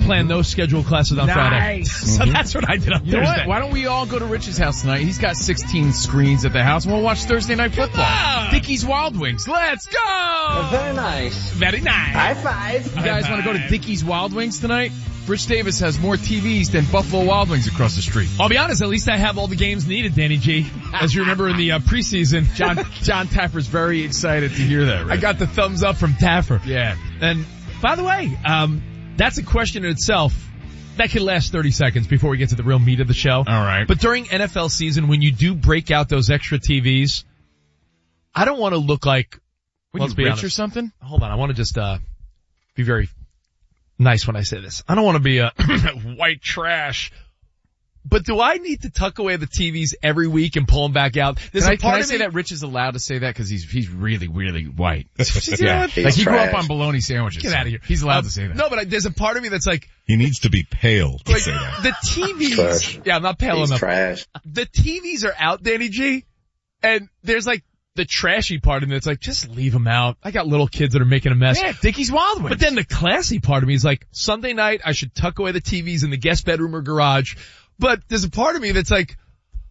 plan those scheduled classes on Friday. So that's what I did on You know Thursday. what? Why don't we all go to Rich's house tonight? He's got 16 screens at the house, and we'll watch Thursday Night Football. Dickie's Wild Wings. Let's go! Very nice. Very nice. High five. You guys want to go to Dickie's Wild Wings tonight? Rich Davis has more TVs than Buffalo Wild Wings across the street. I'll be honest, at least I have all the games needed, Danny G. As you remember in the preseason. John Taffer's very excited to hear that, Rich. I got the thumbs up from Taffer. Yeah. And by the way, that's a question in itself. That could last 30 seconds before we get to the real meat of the show. All right. But during NFL season, when you do break out those extra TVs, I don't want to look like, let's be rich honest, or something? Hold on, I want to just be very nice when I say this. I don't want to be a white trash. But do I need to tuck away the TVs every week and pull them back out? There's a Can part I of say me that Rich is allowed to say that because he's really, really white. Yeah, Like he grew up trash. on bologna sandwiches. Get out of here. He's allowed to say that. No, but there's a part of me that's like He needs to be pale to say that. the TVs. Trash. Yeah, I'm not pale He's enough. trash. The TVs are out, Danny G, and there's like the trashy part of me that's like, just leave them out. I got little kids that are making a mess. Yeah, Dickie's Wild Wings. But then the classy part of me is like, Sunday night, I should tuck away the TVs in the guest bedroom or garage. But there's a part of me that's like,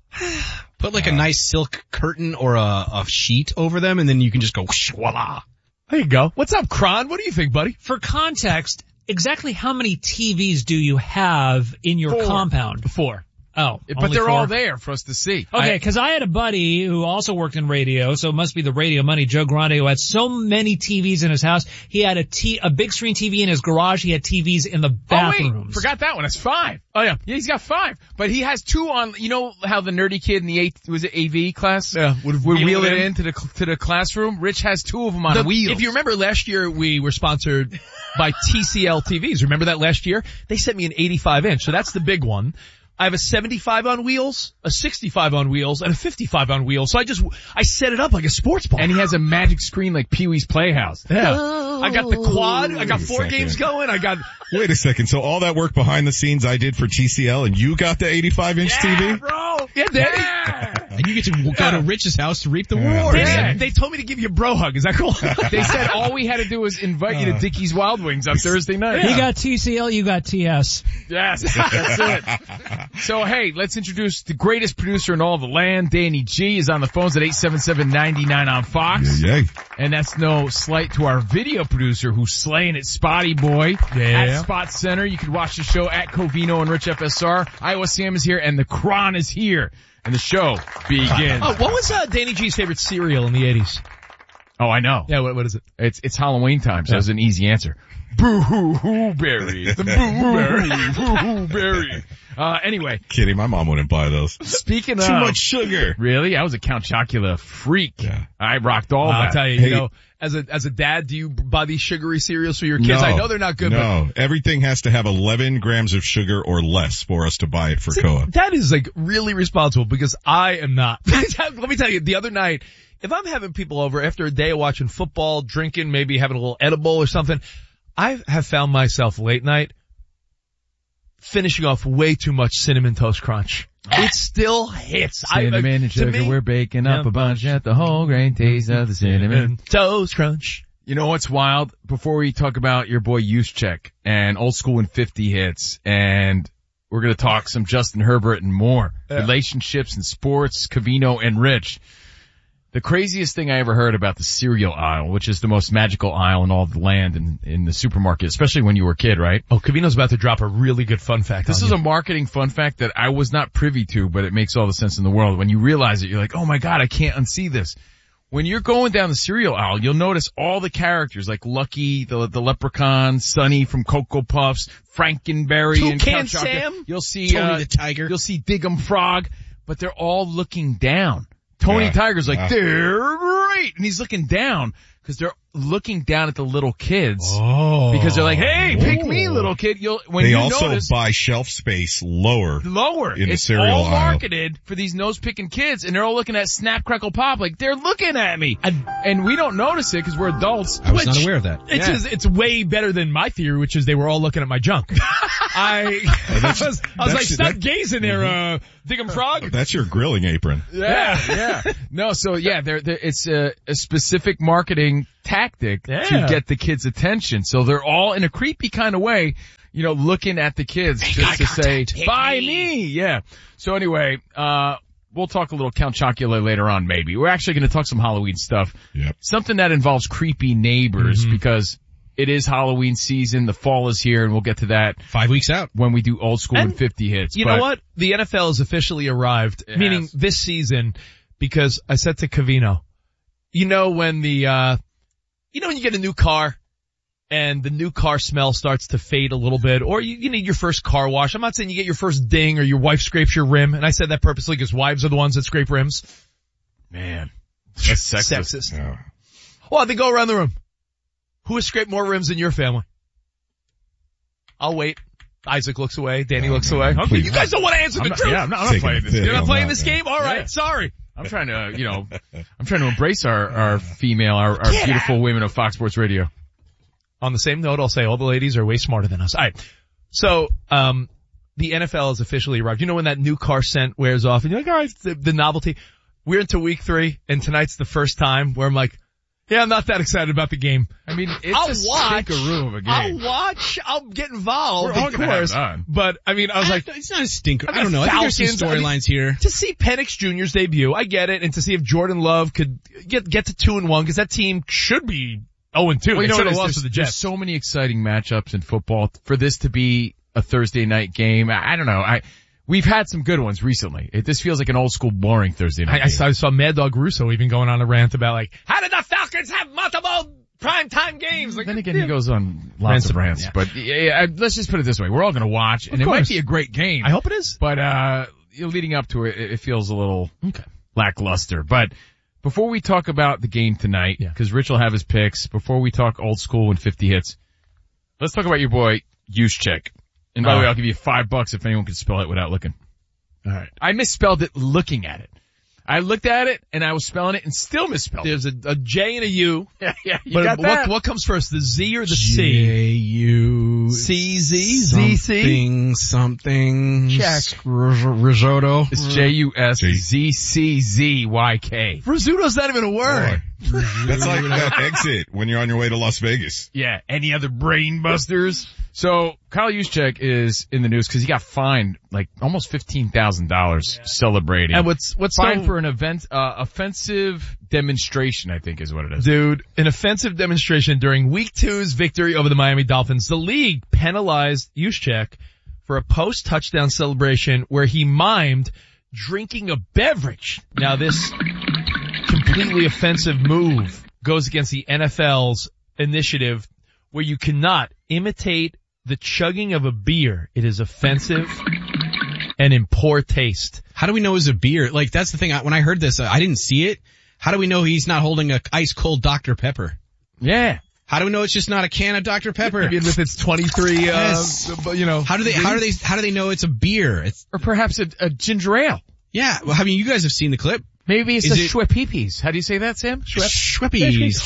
Put like a nice silk curtain or a sheet over them, and then you can just go whoosh, voila. there you go. What's up, Kron? What do you think, buddy? For context, exactly how many TVs do you have in your compound? 4. Oh, but only they're 4? all there for us to see. Okay, because I had a buddy who also worked in radio, so it must be the radio money, Joe Grande, who had so many TVs in his house. He had a big screen TV in his garage. He had TVs in the bathrooms. Oh wait, forgot that one. That's 5. Oh yeah. Yeah, he's got 5. But he has 2 on, you know how the nerdy kid in the AV class? Yeah, would wheel it into the classroom? Rich has 2 of them on wheels. If you remember last year, we were sponsored by TCL TVs. Remember that last year? They sent me an 85 inch, so that's the big one. I have a 75 on wheels, a 65 on wheels, and a 55 on wheels. So I set it up like a sports bar. And he has a magic screen like Pee-wee's Playhouse. Yeah. I got the quad. I got 4 second. games going. I got, Wait a second. So all that work behind the scenes I did for TCL and you got the 85-inch TV? bro. Yeah, Danny. And you get to go to Rich's house to reap the rewards. Danny, they told me to give you a bro hug. Is that cool? They said all we had to do was invite you to Dickie's Wild Wings on Thursday night. He got TCL, you got TS. Yes, that's it. So hey, let's introduce the greatest producer in all the land. Danny G is on the phones at 877-99 on Fox. Yay. And that's no slight to our video producer who's slaying it, Spotty Boy. At Spot Center. You can watch the show at Covino and Rich FSR. Iowa Sam is here and the Kron is here. And the show begins. Oh, what was Danny G's favorite cereal in the 80s? Oh, I know. Yeah, what is it? It's Halloween time, so that's an easy answer. Boo-hoo-hoo berry. The boo-hoo berry. Anyway. Kidding, my mom wouldn't buy those. Speaking of. Too much sugar. Really? I was a Count Chocula freak. Yeah. I rocked all that. I'll tell you, Hey. you know, as a dad, do you buy these sugary cereals for your kids? No, I know they're not good, No, everything has to have 11 grams of sugar or less for us to buy it for Koa. but that is like really responsible because I am not. Let me tell you, the other night, if I'm having people over after a day of watching football, drinking, maybe having a little edible or something, I have found myself late night finishing off way too much Cinnamon Toast Crunch. It still hits. Cinnamon and sugar, we're baking up a bunch at the whole grain taste of the Cinnamon Toast Crunch. You know what's wild? Before we talk about your boy Juszczyk and Old School and 50 hits, and we're going to talk some Justin Herbert and more. Relationships and sports, Covino and Rich. The craziest thing I ever heard about the cereal aisle, which is the most magical aisle in all the land in the supermarket, especially when you were a kid, right? Oh, Covino's about to drop a really good fun fact. This is a marketing fun fact that I was not privy to, but it makes all the sense in the world. When you realize it, you're like, oh my God, I can't unsee this. When you're going down the cereal aisle, you'll notice all the characters like Lucky, the leprechaun, Sonny from Cocoa Puffs, Frankenberry, and Toucan Count Chocula. Sam? You'll see Tony the Tiger. You'll see Diggum Frog, but they're all looking down. Tony Yeah. Tiger's like, they're great, and he's looking down because they're looking down at the little kids. Oh. Because they're like, hey, pick me, little kid. They also buy shelf space lower. Lower. In the it's cereal all aisle. marketed for these nose-picking kids, and they're all looking at Snap, Crackle, Pop like they're looking at me. And we don't notice it because we're adults. I was not aware of that. It's way better than my theory, which is they were all looking at my junk. I was like, stop gazing there, Diggum Frog. That's your grilling apron. Yeah. No, so yeah, it's a specific marketing tactic to get the kids' attention. So they're all in a creepy kind of way, looking at the kids to say, buy me. Yeah. So anyway, we'll talk a little Count Chocula later on, maybe. We're actually going to talk some Halloween stuff. Yep. Something that involves creepy neighbors because it is Halloween season. The fall is here, and we'll get to that 5 weeks out when we do old school and 50 hits. You know what? The NFL has officially arrived, meaning this season, because I said to Covino, when when you get a new car and the new car smell starts to fade a little bit, or you need your first car wash. I'm not saying you get your first ding or your wife scrapes your rim, and I said that purposely because wives are the ones that scrape rims. Man, that's sexist. Yeah. Well, they go around the room. Who has scraped more rims in your family? I'll wait. Isaac looks away. Danny looks away. Okay, you guys don't want to answer the truth. I'm not playing this game. You're not playing this game? All right, sorry. I'm trying to embrace our female, our beautiful women of Fox Sports Radio. On the same note, I'll say all the ladies are way smarter than us. All right. So, the NFL has officially arrived. When that new car scent wears off and you're like, all right, the novelty. We're into week 3 and tonight's the first time where I'm like, yeah, I'm not that excited about the game. I mean, it's stinkeroo of a game. I'll watch. I'll get involved, We're all of course. But, I was like, it's not a stinker. I don't know. I think there's some storylines here. To see Penix Jr.'s debut, I get it. And to see if Jordan Love could get to 2-1, because that team should be 0-2. Well, they should have lost to the Jets. There's so many exciting matchups in football. For this to be a Thursday night game, I don't know. We've had some good ones recently. This feels like an old school boring Thursday night game. I saw Mad Dog Russo even going on a rant about like, how did the Falcons have multiple primetime games? Like, then again, he goes on lots of rants. Yeah. But let's just put it this way. We're all going to watch, and it might be a great game. I hope it is. But leading up to it, it feels a little lackluster. But before we talk about the game tonight, because Rich will have his picks, before we talk old school and 50 hits, let's talk about your boy, Juszczyk. And by the way, I'll give you $5 if anyone can spell it without looking. All right. I misspelled it looking at it. I looked at it and I was spelling it and still misspelled it. There's a J and a U. Yeah, you got that. What comes first, the Z or the C? J-U. C-Z? Something. Check. Risotto. It's Juszczyk. Risotto's not even a word. That's like that exit when you're on your way to Las Vegas. Yeah. Any other brain busters? So Kyle Juszczyk is in the news because he got fined like almost $15,000 celebrating. And what's fined for an offensive demonstration, I think is what it is. Dude, an offensive demonstration during week 2's victory over the Miami Dolphins. The league penalized Juszczyk for a post-touchdown celebration where he mimed drinking a beverage. Now this completely offensive move goes against the NFL's initiative where you cannot imitate the chugging of a beer. It is offensive and in poor taste. How do we know it's a beer? Like, that's the thing. When I heard this, I didn't see it. How do we know he's not holding a ice cold Dr. Pepper? Yeah. How do we know it's just not a can of Dr. Pepper? Maybe with its 23, yes. How do they know it's a beer? Or perhaps a ginger ale. Yeah. Well, I mean, you guys have seen the clip. Maybe it's Schweppes. How do you say that, Sam? Schweppes.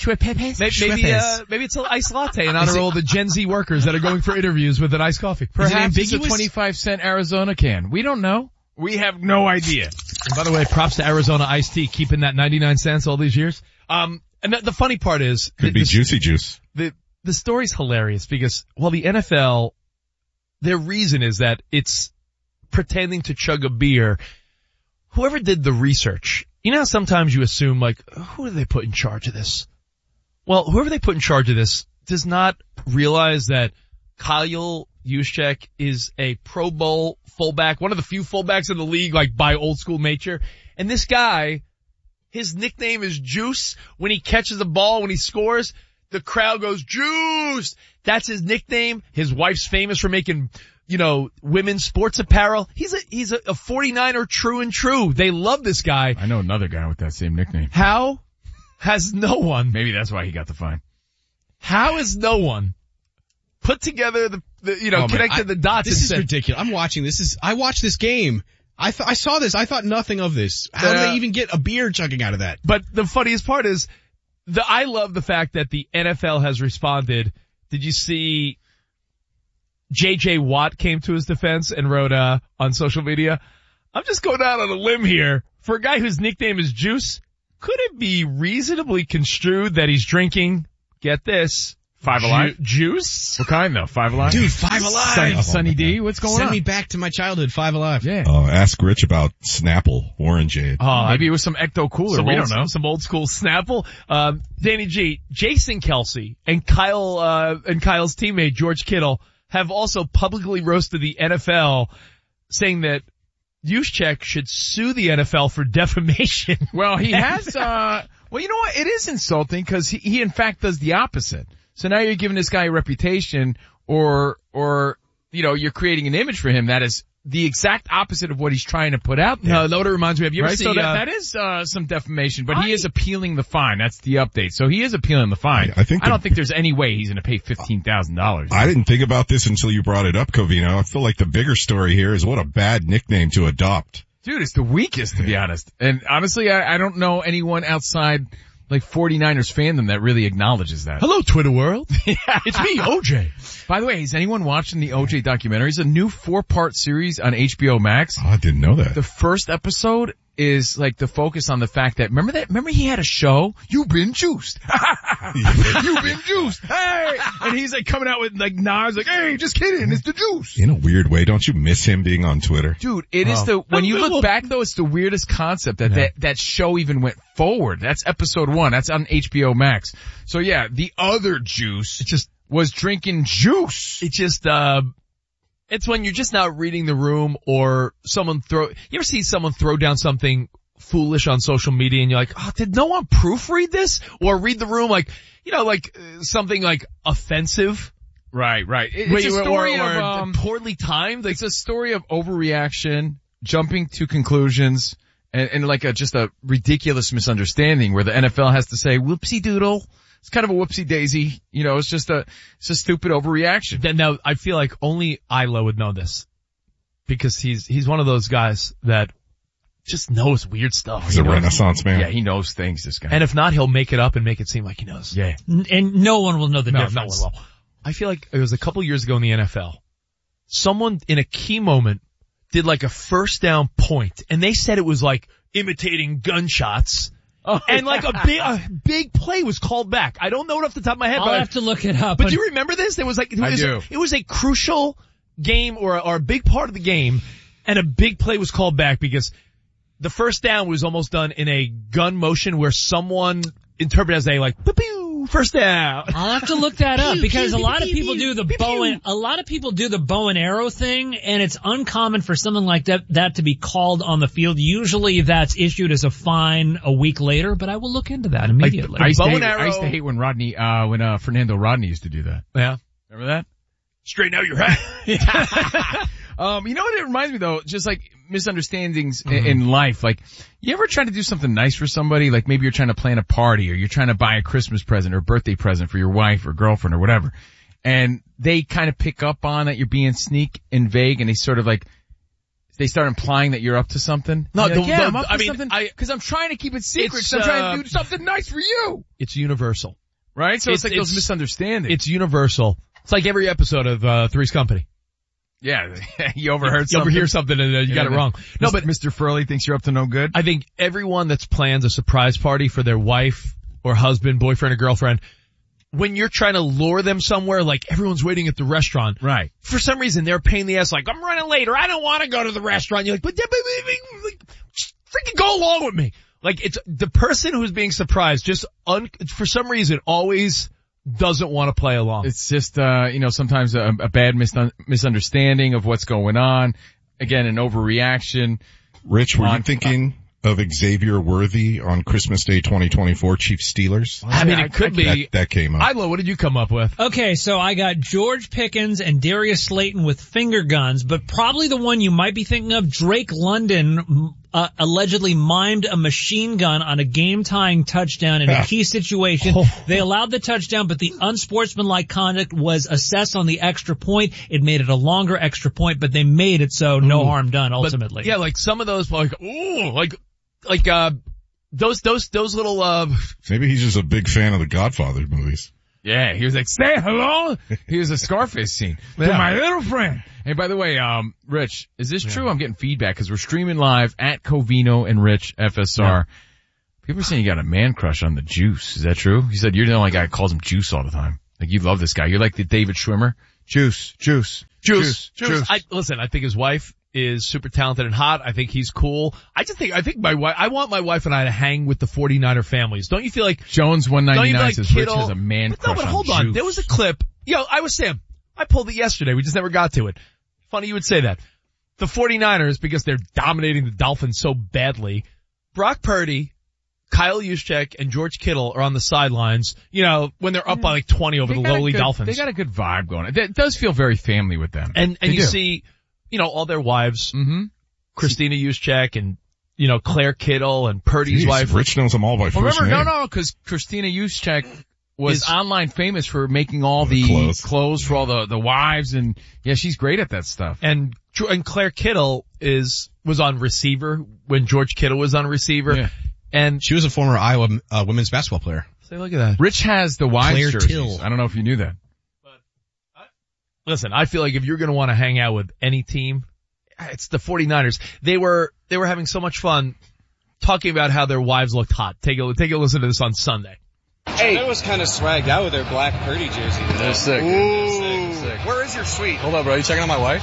Maybe it's an iced latte in honor of all the Gen Z workers that are going for interviews with an iced coffee. Perhaps it's a 25-cent Arizona can. We don't know. We have no idea. And by the way, props to Arizona iced tea, keeping that 99 cents all these years. And the funny part is, could be Juicy Juice. The story's hilarious because, well, the NFL, their reason is that it's pretending to chug a beer. Whoever did the research, you know how sometimes you assume like, who do they put in charge of this? Well, whoever they put in charge of this does not realize that Kyle Juszczyk is a Pro Bowl fullback, one of the few fullbacks in the league, like by old school nature. And this guy, his nickname is Juice. When he catches the ball, when he scores, the crowd goes, Juice! That's his nickname. His wife's famous for making, women's sports apparel. He's a 49er true and true. They love this guy. I know another guy with that same nickname. How has no one? Maybe that's why he got the fine. How has no one put together connected the dots? This is ridiculous. I'm watching this. I watched this game. I saw this. I thought nothing of this. How do they even get a beer chugging out of that? But the funniest part is, I love the fact that the NFL has responded. Did you see JJ Watt came to his defense and wrote, on social media, I'm just going out on a limb here. For a guy whose nickname is Juice, could it be reasonably construed that he's drinking, get this, Five Alive? Juice? What kind though? Five Alive? Dude, Five Alive. Sunny D, what's going on? Send me back to my childhood, Five Alive. Yeah. Ask Rich about Snapple, Orangeade. Maybe it was some Ecto Cooler. We don't know. Some old school Snapple. Danny G, Jason Kelsey and Kyle's teammate George Kittle have also publicly roasted the NFL, saying that Juszczyk should sue the NFL for defamation. Well, he has, well, you know what? It is insulting because he in fact does the opposite. So now you're giving this guy a reputation or, you know, you're creating an image for him that is the exact opposite of what he's trying to put out there. No, that what it reminds me of. You ever right? see, So that is, some defamation, but he is appealing the fine. That's the update. So he is appealing the fine. I don't think there's any way he's going to pay $15,000. I didn't think about this until you brought it up, Covino. I feel like the bigger story here is what a bad nickname to adopt. Dude, it's the weakest, to be honest. And honestly, I don't know anyone outside like 49ers fandom that really acknowledges that. Hello, Twitter world. It's me, OJ. By the way, is anyone watching the OJ documentary? It's a new 4-part series on HBO Max. Oh, I didn't know that. The first episode is like the focus on the fact that, remember he had a show? You've been juiced. You've been juiced. Hey! And he's like coming out with like knives like, hey, just kidding, it's the juice. In a weird way, don't you miss him being on Twitter? Dude, it is when you look back though, it's the weirdest concept that show even went forward. That's episode 1. That's on HBO Max. So yeah, the other juice was drinking juice. It's when you're just not reading the room or you ever see someone throw down something foolish on social media and you're like, oh, did no one proofread this? Or read the room like, you know, like something like offensive. Right. It's a story of poorly timed. It's a story of overreaction, jumping to conclusions, and like just a ridiculous misunderstanding where the NFL has to say, whoopsie doodle. It's kind of a whoopsie daisy. You know, it's a stupid overreaction. Now, I feel like only Ilo would know this because he's one of those guys that just knows weird stuff. He's a Renaissance man. Yeah, he knows things, this guy. And if not, he'll make it up and make it seem like he knows. Yeah. And no one will know the difference. No one will. I feel like it was a couple years ago in the NFL. Someone in a key moment did like a first down point and they said it was like imitating gunshots. Oh, and like a big play was called back. I don't know it off the top of my head. I'll have to look it up. But do you remember this? There was like, it was a crucial game or a big part of the game and a big play was called back because the first down was almost done in a gun motion where someone interpreted as a like, pew, first down. I'll have to look that up because a lot of people do the bow and arrow thing and it's uncommon for something like that to be called on the field. Usually that's issued as a fine a week later, but I will look into that immediately. I used to hate when Fernando Rodney used to do that. Yeah. Remember that? Straighten out your hat. You know what it reminds me though? Just like misunderstandings in life. Like, you ever try to do something nice for somebody? Like maybe you're trying to plan a party or you're trying to buy a Christmas present or birthday present for your wife or girlfriend or whatever. And they kind of pick up on that you're being sneak and vague and they sort of like, they start implying that you're up to something. No, I'm up to something because I'm trying to keep it secret. I'm trying to do something nice for you. It's universal. Right? So it's like those misunderstandings. It's universal. It's like every episode of Three's Company. Yeah, you overheard something. You overhear something and you got it wrong. No, but Mr. Furley thinks you're up to no good. I think everyone that's plans a surprise party for their wife or husband, boyfriend or girlfriend, when you're trying to lure them somewhere, like everyone's waiting at the restaurant. Right. For some reason, they're a pain in the ass, like, I'm running late or I don't want to go to the restaurant. You're like, but just freaking go along with me. Like, it's the person who's being surprised just for some reason always doesn't want to play along. It's just, sometimes a bad misunderstanding of what's going on. Again, an overreaction. Rich, were you thinking of Xavier Worthy on Christmas Day 2024 Chiefs Steelers? I mean, it could be. That came up. Ilo, what did you come up with? Okay, so I got George Pickens and Darius Slayton with finger guns, but probably the one you might be thinking of, Drake London allegedly mimed a machine gun on a game-tying touchdown in a key situation. They allowed the touchdown, but the unsportsmanlike conduct was assessed on the extra point. It made it a longer extra point, but they made it so no harm done ultimately. But, yeah, like some of those, those little, maybe he's just a big fan of the Godfather movies. Yeah, he was like, say hello. He was a Scarface scene. To my little friend. Hey, by the way, Rich, is this true? I'm getting feedback because we're streaming live at Covino and Rich FSR. Yeah. People are saying you got a man crush on the Juice. Is that true? He said you're the only guy who calls him Juice all the time. Like, you love this guy. You're like the David Schwimmer. Juice. Listen, I think his wife is super talented and hot. I think he's cool. I want my wife and I to hang with the 49er families. Don't you feel like Jones 199 says Kittle, Rich has a man crush but hold on. Juice. There was a clip. I was Sam. I pulled it yesterday. We just never got to it. Funny you would say that. The 49ers, because they're dominating the Dolphins so badly, Brock Purdy, Kyle Juszczyk, and George Kittle are on the sidelines, when they're up by like 20 over the lowly Dolphins. They got a good vibe going. It does feel very family with them. And you see, all their wives, Christina Juszczyk and, Claire Kittle and Purdy's wife. Rich knows them all by first name. No, because Christina Juszczyk was online famous for making all the clothes for all the wives, and yeah, she's great at that stuff. And Claire Kittle was on receiver when George Kittle was on receiver. Yeah. And she was a former Iowa women's basketball player. Say, look at that. Rich has the wives jerseys. Till. I don't know if you knew that. Listen, I feel like if you're going to want to hang out with any team, it's the 49ers. They were having so much fun talking about how their wives looked hot. Take a listen to this on Sunday. Hey, I was kind of swagged out with their black Purdy jersey. They're sick. Ooh. Sick. Where is your suite? Hold on, bro. You checking on my wife?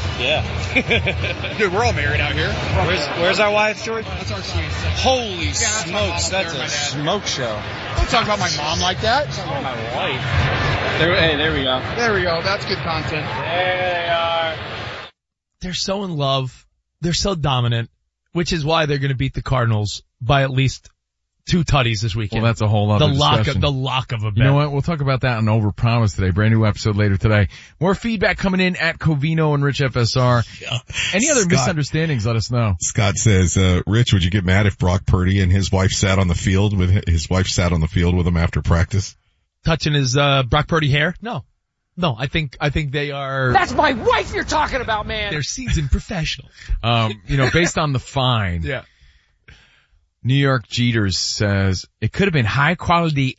Yeah. Dude, we're all married out here. Where's our wife, George? That's our suite. Holy smokes, that's a smoke show. Don't talk about my mom like that. Talk about my wife. There we go. There we go. That's good content. There they are. They're so in love. They're so dominant, which is why they're going to beat the Cardinals by at least 2 tutties this weekend. Well, that's a whole other discussion. The lock of a bet. You know what? We'll talk about that on Overpromise today. Brand new episode later today. More feedback coming in at Covino and Rich FSR. Yeah. Any other misunderstandings, let us know. Scott says, Rich, would you get mad if Brock Purdy and his wife sat on the field with him after practice? Touching his, Brock Purdy hair? No, I think they are. That's my wife you're talking about, man. They're seasoned professional. Based on the fine. Yeah. New York Jeters says it could have been high quality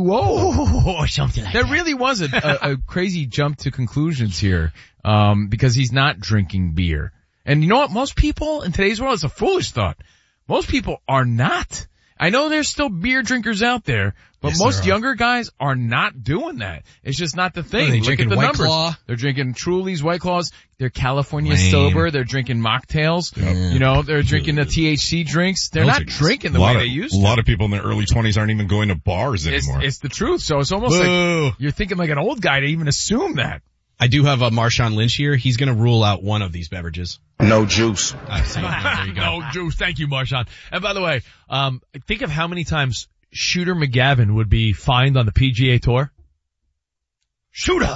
H2O or something like that. There really was a crazy jump to conclusions here, because he's not drinking beer. And you know what? Most people in today's world, it's a foolish thought. Most people are not. I know there's still beer drinkers out there, but most younger guys are not doing that. It's just not the thing. They're drinking White Claw. They're drinking Truly's, White Claws. They're California sober. They're drinking mocktails. Yep. They're drinking the THC drinks. They're not drinking the way they used to. A lot of people in their early 20s aren't even going to bars anymore. It's the truth. So it's almost like you're thinking like an old guy to even assume that. I do have a Marshawn Lynch here. He's going to rule out one of these beverages. No juice. There you go. No juice. Thank you, Marshawn. And by the way, think of how many times Shooter McGavin would be fined on the PGA Tour. Shooter!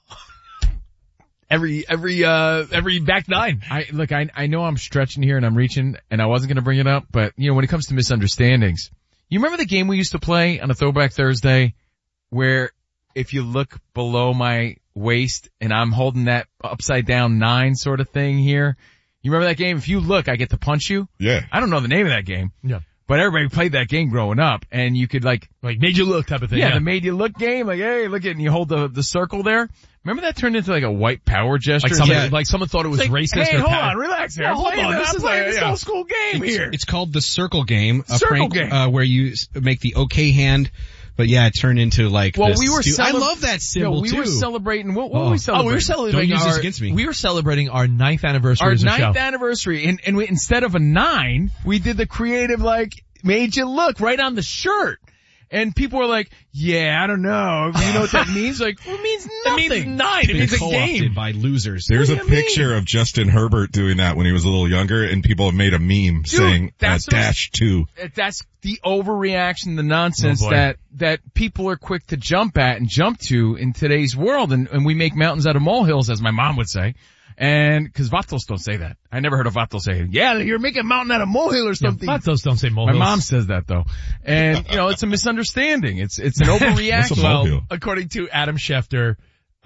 Every back nine. I know I'm stretching here and I'm reaching and I wasn't going to bring it up, but when it comes to misunderstandings, you remember the game we used to play on a Throwback Thursday where if you look below my waist and I'm holding that upside down 9 sort of thing here. You remember that game? If you look, I get to punch you. Yeah. I don't know the name of that game. Yeah. But everybody played that game growing up and you could like made you look type of thing. Yeah, the made you look game. Like, hey, look at it and you hold the circle there. Remember that turned into like a white power gesture? Like someone thought it was racist. Hey, or hold on, relax here. Hold on. This is this old school game here. It's called the circle game. Game. Where you make the okay hand. But yeah, it turned into like I love that symbol we too. Were celebrating, what were we celebrating? We were celebrating Don't use this against me. We were celebrating our 9th anniversary as a show. Our 9th anniversary. And we, instead of a 9, we did the creative made you look right on the shirt. And people were like, yeah, I don't know. You know what that means? Like, it means nothing. It means 9. It means a game. By losers. There's a picture of Justin Herbert doing that when he was a little younger, and people have made a meme saying -2. That's the overreaction, the nonsense that people are quick to jump at and jump to in today's world. And we make mountains out of molehills, as my mom would say. And, cause Vatos don't say that. I never heard a Vatos say, yeah, you're making a mountain out of molehill or something. Yeah, Vatos don't say molehill. My mom says that though. And, it's a misunderstanding. It's an overreaction. Well, according to Adam Schefter,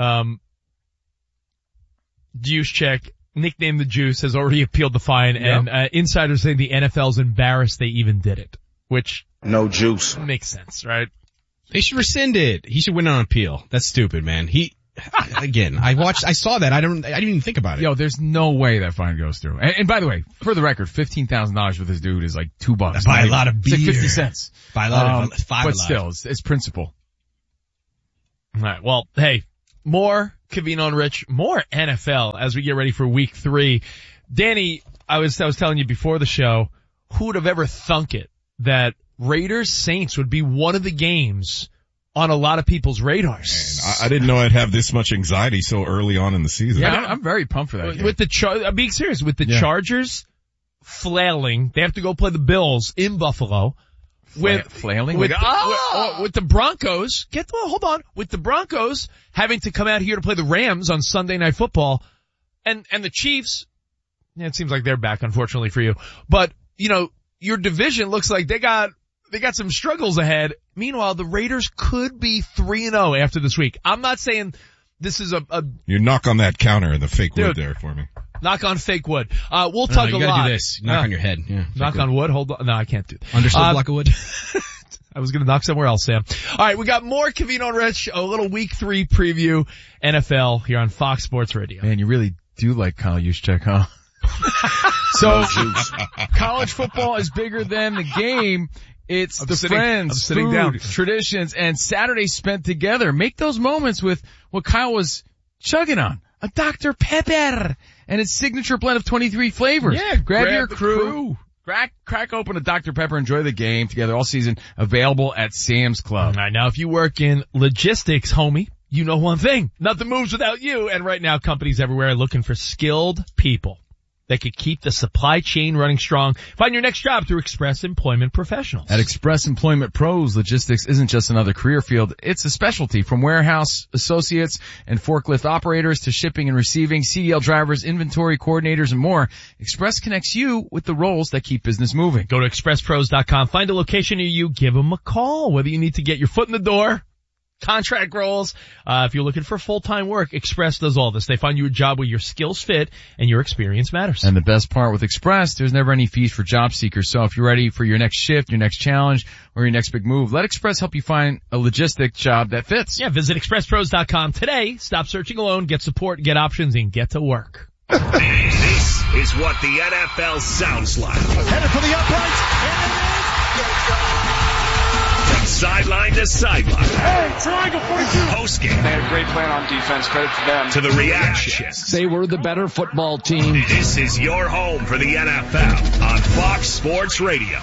Juszczyk, nicknamed the Juice, has already appealed the fine, and insiders say the NFL's embarrassed they even did it, which no juice makes sense, right? They should rescind it. He should win on appeal. That's stupid, man. I saw that. I didn't even think about it. Yo, there's no way that fine goes through. And by the way, for the record, $15,000 for this dude is like $2. Buy a lot of beer. It's like 50 cents. Buy a lot of $5. But still, it's principle. All right. Well, hey, more Covino and Rich, more NFL as we get ready for week 3. Danny, I was telling you before the show, who would have ever thunk it that Raiders Saints would be one of the games on a lot of people's radars. Man, I didn't know I'd have this much anxiety so early on in the season. Yeah, I'm very pumped for that game. With the I'm being serious, with the Chargers flailing, they have to go play the Bills in Buffalo. Flailing? With the Broncos, with the Broncos having to come out here to play the Rams on Sunday Night Football, and the Chiefs, it seems like they're back, unfortunately for you. But, your division looks like they got some struggles ahead. Meanwhile, the Raiders could be 3-0 after this week. I'm not saying this is You knock on that counter and the fake wood there for me. Knock on fake wood. We'll talk a lot. You gotta do this. Knock on your head. Yeah, knock on wood. Hold on. No, I can't do that. Understood, block of wood. I was gonna knock somewhere else, Sam. Alright, we got more Covino and Rich, a little week 3 preview, NFL here on Fox Sports Radio. Man, you really do like Kyle Juszczyk, huh? So, college football is bigger than the game. It's friends, food, traditions, and Saturdays spent together. Make those moments with what Kyle was chugging on. A Dr. Pepper and its signature blend of 23 flavors. Yeah, grab your crew. Crack open a Dr. Pepper, enjoy the game together all season. Available at Sam's Club. All right, now if you work in logistics, homie, you know one thing. Nothing moves without you. And right now, companies everywhere are looking for skilled people that could keep the supply chain running strong. Find your next job through Express Employment Professionals. At Express Employment Pros, logistics isn't just another career field, it's a specialty. From warehouse associates and forklift operators to shipping and receiving, CDL drivers, inventory coordinators, and more, Express connects you with the roles that keep business moving. Go to expresspros.com, find a location near you, give them a call, whether you need to get your foot in the door, contract roles. If you're looking for full-time work, Express does all this. They find you a job where your skills fit and your experience matters. And the best part with Express, there's never any fees for job seekers. So if you're ready for your next shift, your next challenge, or your next big move, let Express help you find a logistic job that fits. Yeah, visit expresspros.com today. Stop searching alone, get support, get options, and get to work. This is what the NFL sounds like. Headed for the uprights. From sideline to sideline. Hey, triangle 42. Postgame. They had a great plan on defense. Credit to them. To the reactions. They were the better football team. This is your home for the NFL on Fox Sports Radio.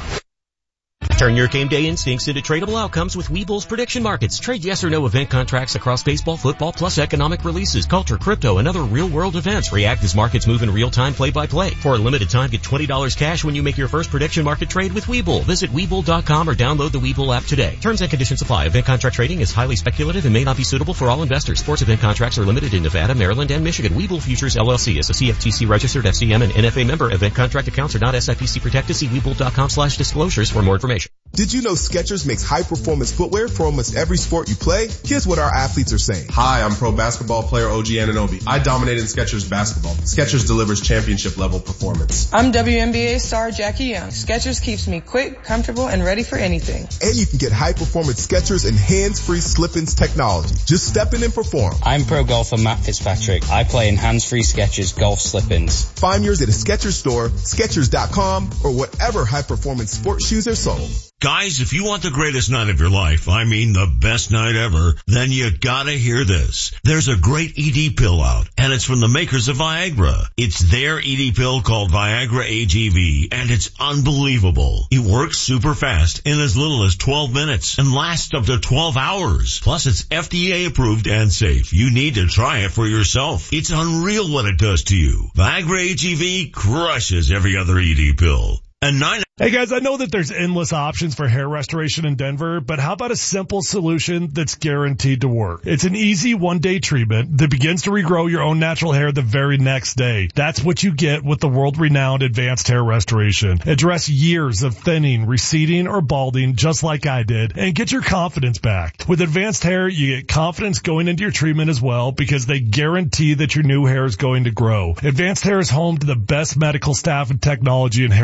Turn your game day instincts into tradable outcomes with Webull's prediction markets. Trade yes or no event contracts across baseball, football, plus economic releases, culture, crypto, and other real-world events. React as markets move in real time, play-by-play. For a limited time, get $20 cash when you make your first prediction market trade with Webull. Visit Webull.com or download the Webull app today. Terms and conditions apply. Event contract trading is highly speculative and may not be suitable for all investors. Sports event contracts are limited in Nevada, Maryland, and Michigan. Webull Futures LLC is a CFTC registered FCM and NFA member. Event contract accounts are not SIPC protected. See Webull.com/disclosures for more information. Did you know Skechers makes high-performance footwear for almost every sport you play? Here's what our athletes are saying. Hi, I'm pro basketball player OG Anunoby. I dominated Skechers basketball. Skechers delivers championship-level performance. I'm WNBA star Jackie Young. Skechers keeps me quick, comfortable, and ready for anything. And you can get high-performance Skechers and hands-free slip-ins technology. Just step in and perform. I'm pro golfer Matt Fitzpatrick. I play in hands-free Skechers golf slip-ins. Find yours at a Skechers store, Skechers.com, or whatever high-performance sports shoes are sold. Guys, if you want the greatest night of your life, I mean the best night ever, then you gotta hear this. There's a great ED pill out, and it's from the makers of Viagra. It's their ED pill called Viagra AGV, and it's unbelievable. It works super fast in as little as 12 minutes and lasts up to 12 hours. Plus, it's FDA approved and safe. You need to try it for yourself. It's unreal what it does to you. Viagra AGV crushes every other ED pill. Hey guys, I know that there's endless options for hair restoration in Denver, but how about a simple solution that's guaranteed to work? It's an easy one-day treatment that begins to regrow your own natural hair the very next day. That's what you get with the world-renowned Advanced Hair Restoration. Address years of thinning, receding, or balding just like I did, and get your confidence back. With Advanced Hair, you get confidence going into your treatment as well because they guarantee that your new hair is going to grow. Advanced Hair is home to the best medical staff and technology in hair restoration.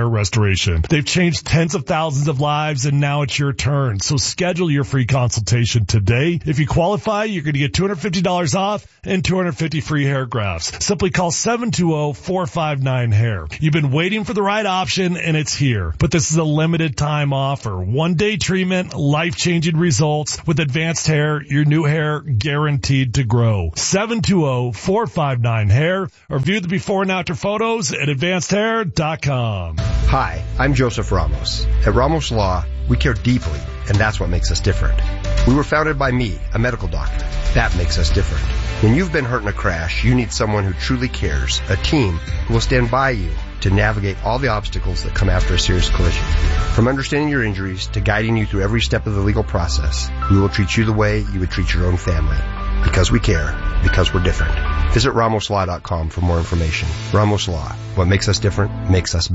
restoration. They've changed tens of thousands of lives, and now it's your turn. So schedule your free consultation today. If you qualify, you're going to get $250 off and 250 free hair grafts. Simply call 720-459-HAIR. You've been waiting for the right option, and it's here. But this is a limited time offer. One-day treatment, life-changing results. With Advanced Hair, your new hair guaranteed to grow. 720-459-HAIR, or view the before and after photos at advancedhair.com. Hi, I'm Joseph Ramos. At Ramos Law, we care deeply, and that's what makes us different. We were founded by me, a medical doctor. That makes us different. When you've been hurt in a crash, you need someone who truly cares, a team who will stand by you to navigate all the obstacles that come after a serious collision. From understanding your injuries to guiding you through every step of the legal process, we will treat you the way you would treat your own family. Because we care. Because we're different. Visit RamosLaw.com for more information. Ramos Law. What makes us different makes us better.